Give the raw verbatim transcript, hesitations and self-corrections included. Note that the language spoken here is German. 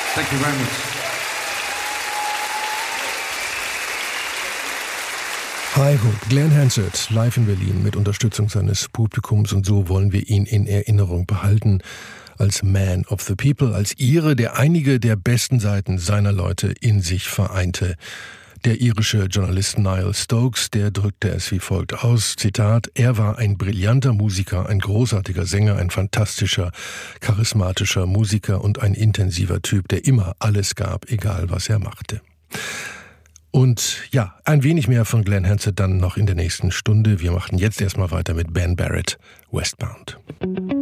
Thank you very much. High Hope, Glenn Hansard, live in Berlin mit Unterstützung seines Publikums, und so wollen wir ihn in Erinnerung behalten als Man of the People, als Ire, der einige der besten Seiten seiner Leute in sich vereinte. Der irische Journalist Niall Stokes, der drückte es wie folgt aus, Zitat, er war ein brillanter Musiker, ein großartiger Sänger, ein fantastischer, charismatischer Musiker und ein intensiver Typ, der immer alles gab, egal was er machte. Und ja, ein wenig mehr von Glenn Hansard dann noch in der nächsten Stunde. Wir machen jetzt erstmal weiter mit Ben Barrett, Westbound.